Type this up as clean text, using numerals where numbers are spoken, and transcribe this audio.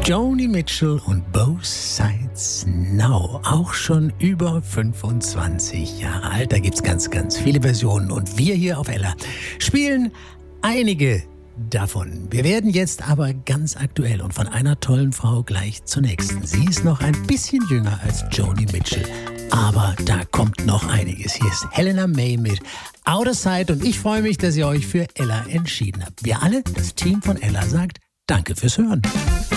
Joni Mitchell und Both Sides Now, auch schon über 25 Jahre alt. Da gibt's ganz, ganz viele Versionen und wir hier auf Ella spielen einige davon. Wir werden jetzt aber ganz aktuell und von einer tollen Frau gleich zur nächsten. Sie ist noch ein bisschen jünger als Joni Mitchell, aber da kommt noch einiges. Hier ist Helena May mit Out of Sight und ich freue mich, dass ihr euch für Ella entschieden habt. Wir alle, das Team von Ella, sagt Danke fürs Hören.